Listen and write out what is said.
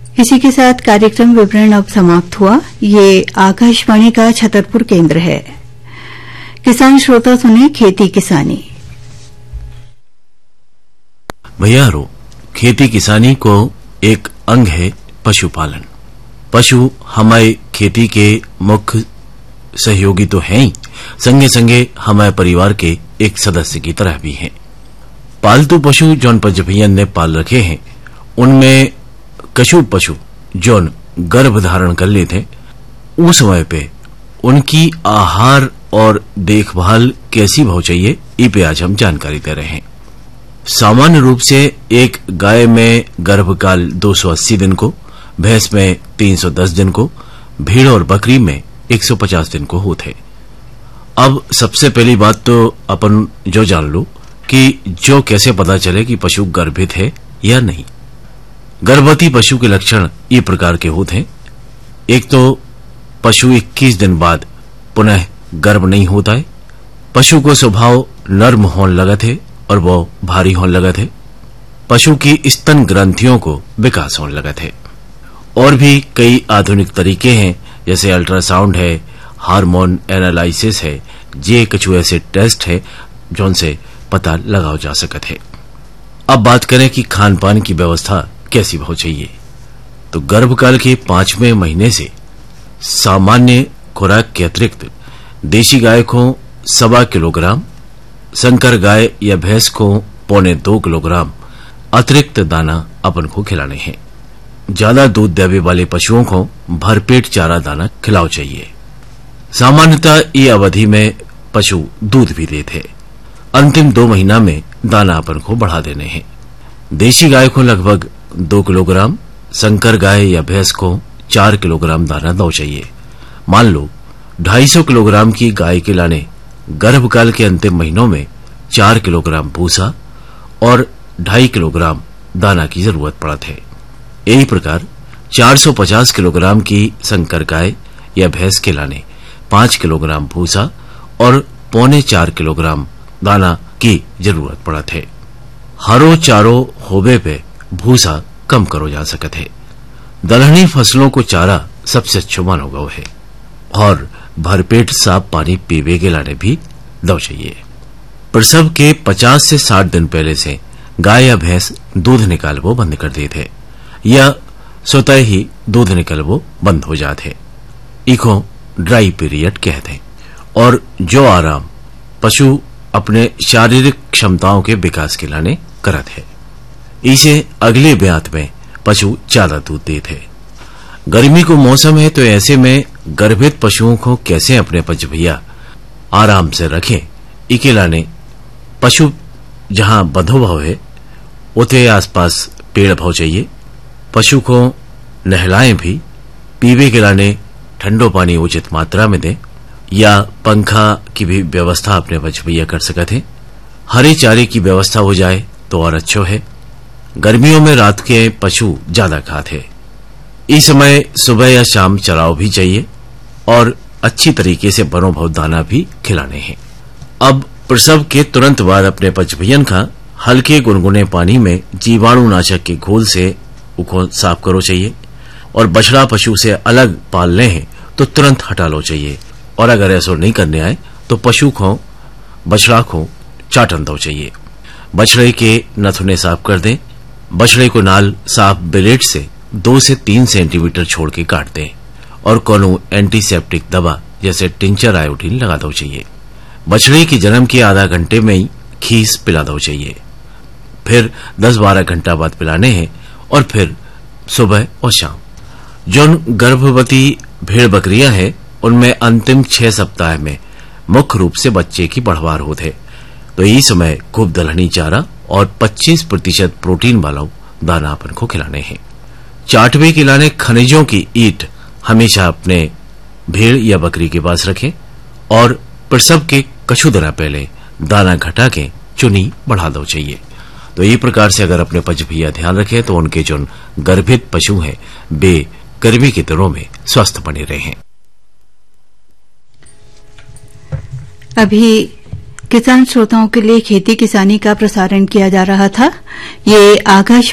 इसी के साथ कार्यक्रम विवरण अब समाप्त हुआ। ये आकाशवाणी का छतरपुर केंद्र है। किसान श्रोता सुने खेती किसानी। भैया खेती किसानी को एक अंग है पशुपालन। पशु हमारे खेती के मुख्य सहयोगी तो हैं ही, संगे संगे हमारे परिवार के एक सदस्य की तरह भी हैं। पालतू पशु जौन पंजभैयन ने पाल रखे हैं, उनमें कछु पशु जौन गर्भ धारण कर लेते, उस समय पे उनकी आहार और देखभाल कैसी हो चाहिए, इस पे आज हम जानकारी दे रहे हैं। सामान्य रूप से एक गाय में गर्भकाल 280 दिन को, भैंस में 310 दिन को, भेड़ और बकरी में 150 दिन को होते। अब सबसे पहली बात तो अपन जो जान लो कि जो कैसे पता चले कि पशु गर्भित है या नहीं। गर्भवती पशु के लक्षण ये प्रकार के होते हैं। एक तो पशु 21 दिन बाद पुनः गर्भ नहीं होता है। पशु को स्वभाव नर्म होने लगत है और वो भारी होने लगत है। पशु की स्तन ग्रंथियों को विकास होने लगत है। और भी कई आधुनिक तरीके हैं, जैसे अल्ट्रासाउंड है, हार्मोन एनालिसिस है, ये कुछ ऐसे टेस्ट है जोन से पता लगाया जा सकत है। अब बात करें कि खान पान की व्यवस्था कैसी हो चाहिए, तो गर्भकाल के 5वें महीने से सामान्य खुराक के अतिरिक्त देशी गाय को 1.25 किलोग्राम, संकर गाय या भैंस को 1.25 किलोग्राम अतिरिक्त दाना अपन को खिलाने हैं। ज्यादा दूध देने वाले पशुओं को भरपेट चारा दाना खिलाओ चाहिए। सामान्यतः ये अवधि में पशु दूध भी देते। अंतिम 2 महीना में दाना अपन को बढ़ा देने हैं। देशी गाय को लगभग 2 किलोग्राम, संकर गाय या भैंस को 4 किलोग्राम दाना दो चाहिए। मान लो 250 किलोग्राम की गाय के लाने गर्भकाल के अंतिम महीनों में 4 किलोग्राम भूसा और 2.5 किलोग्राम दाना की जरूरत पड़त है। यही प्रकार 450 किलोग्राम की संकर गाय या भैंस के लाने 5 किलोग्राम भूसा और 3.25 किलोग्राम दाना की जरूरत पड़त है। हरो चारो होबे पे भूसा कम करो जा सकत है। दलहनी फसलों को चारा सबसे अच्छा मानो गौ है और भरपेट साफ पानी पीवे के लाने भी दो चाहिए। प्रसव के 50 से 60 दिन पहले से गाय या भैंस दूध निकालवो बंद कर देते या स्वतः ही दूध निकलवो बंद हो जाते। इको ड्राई पीरियड कहते हैं। और जो आराम पशु अपने शारीरिक क्षमताओं के विकास के लाने करत है, इसे अगले ब्यात में पशु ज्यादा दूध देते। गर्मी को मौसम है, तो ऐसे में गर्भित पशुओं को कैसे अपने पंजभैया आराम से रखें, इके लाने पशु जहां बंधो भाव है उते आसपास पेड़ भाव चाहिए। पशु को नहलाएं भी, पीवे के लाने ठंडो पानी उचित मात्रा में दें या पंखा की भी व्यवस्था अपने पंजभैया कर सकते हैं। हरे चारे की व्यवस्था हो जाए तो और अच्छो है। गर्मियों में रात के पशु ज्यादा खाते, इस समय सुबह या शाम चराव भी चाहिए और अच्छी तरीके से बनो भाव दाना भी खिलाने हैं। अब प्रसव के तुरंत बाद अपने पंजभैयन का हल्के गुनगुने पानी में जीवाणुनाशक के घोल से उको साफ करो चाहिए। और बछड़ा पशु से अलग पालने हैं तो तुरंत हटा लो चाहिए। और अगर ऐसा नहीं करने आए तो पशु को बछड़ा को चाटन दो चाहिए। बछड़े के नथुने साफ कर दें। बछड़े को नाल साफ ब्लेड से 2 से 3 सेंटीमीटर छोड़ के काट दें और कोनो एंटीसेप्टिक दवा जैसे टिंचर आयोडीन लगा दो चाहिए। बछड़े के जन्म के आधा घंटे में ही खीस पिला दो चाहिए। फिर 10-12 घंटा बाद पिलाने हैं और फिर सुबह और शाम। जो गर्भवती भेड़ बकरियां हैं उनमें अंतिम 6 सप्ताह में मुख्य रूप से बच्चे की बढ़वार होते, तो इस समय खूब दलहनी चारा और 25% प्रोटीन वाला दाना अपन को खिलाने हैं। चाटवे खिलाने खनिजों की ईट हमेशा अपने भेड़ या बकरी के पास रखें और प्रसव के कछु दिन पहले दाना घटा के चुनी बढ़ा दो चाहिए। तो ये प्रकार से अगर अपने पंजभैया ध्यान रखें तो उनके जो गर्भित पशु हैं वे गर्मी के दिनों में स्वस्थ बने रहें। अभी किसान श्रोताओं के लिए खेती किसानी का प्रसारण किया जा रहा था। ये आकाश